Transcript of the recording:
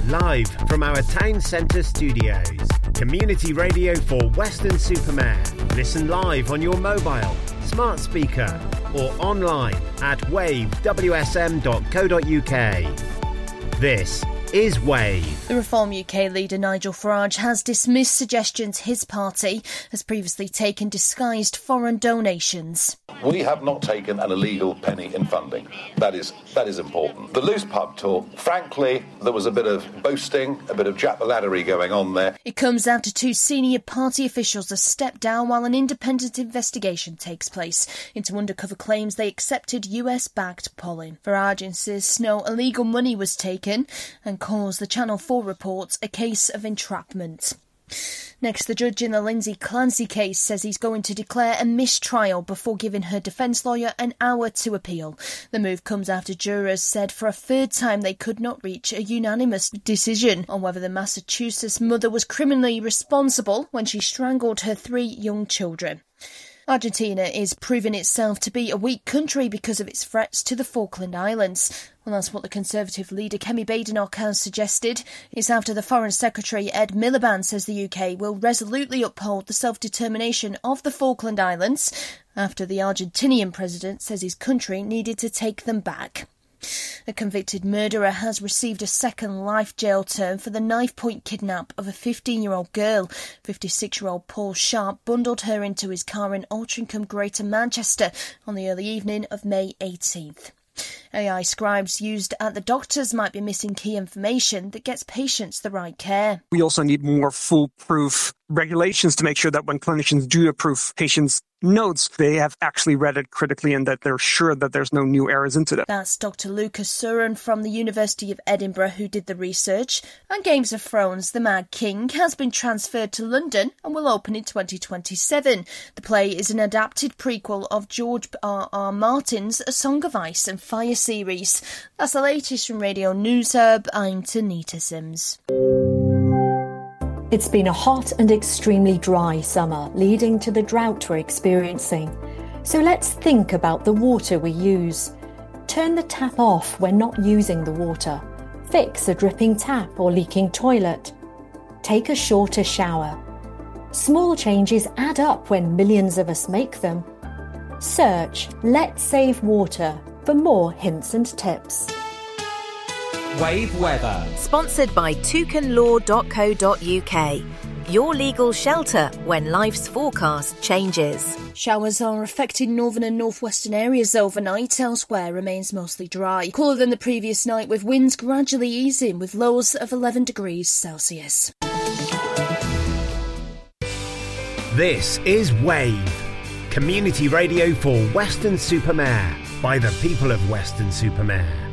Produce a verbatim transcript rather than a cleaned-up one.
live from our town centre studios. Community radio for Weston-super-Mare. Listen live on your mobile, smart speaker or online at wave w s m dot co dot u k. This is Wave. The Reform U K leader Nigel Farage has dismissed suggestions his party has previously taken disguised foreign donations. We have not taken an illegal penny in funding. That is that is important. The loose pub talk, frankly, there was a bit of boasting, a bit of jack-the-laddery going on there. It comes after two senior party officials have stepped down while an independent investigation takes place into undercover claims they accepted U S-backed polling. Farage insists no illegal money was taken and calls the Channel four reports a case of entrapment. Next, the judge in the Lindsay Clancy case says he's going to declare a mistrial before giving her defence lawyer an hour to appeal. The move comes after jurors said for a third time they could not reach a unanimous decision on whether the Massachusetts mother was criminally responsible when she strangled her three young children. Argentina is proving itself to be a weak country because of its threats to the Falkland Islands. Well, that's what the Conservative leader Kemi Badenoch has suggested. It's after the Foreign Secretary Ed Miliband says the U K will resolutely uphold the self-determination of the Falkland Islands after the Argentinian president says his country needed to take them back. A convicted murderer has received a second life jail term for the knife-point kidnap of a fifteen-year-old girl. fifty-six-year-old Paul Sharp bundled her into his car in Altrincham, Greater Manchester on the early evening of May eighteenth. A I scribes used at the doctors might be missing key information that gets patients the right care. We also need more foolproof regulations to make sure that when clinicians do approve patients' notes, they have actually read it critically and that they're sure that there's no new errors into them. That's Doctor Lucas Surin from the University of Edinburgh who did the research. And Games of Thrones, The Mad King, has been transferred to London and will open in twenty twenty-seven. The play is an adapted prequel of George R R Martin's A Song of Ice and Fire series. That's the latest from Radio News Hub. I'm Tanita Sims. It's been a hot and extremely dry summer, leading to the drought we're experiencing. So let's think about the water we use. Turn the tap off when not using the water. Fix a dripping tap or leaking toilet. Take a shorter shower. Small changes add up when millions of us make them. Search Let's Save Water for more hints and tips. Wave Weather. Sponsored by toucan law dot co dot u k. Your legal shelter when life's forecast changes. Showers are affecting northern and northwestern areas overnight. Elsewhere remains mostly dry. Cooler than the previous night with winds gradually easing with lows of eleven degrees Celsius. This is Wave. Community radio for Weston-super-Mare by the people of Weston-super-Mare.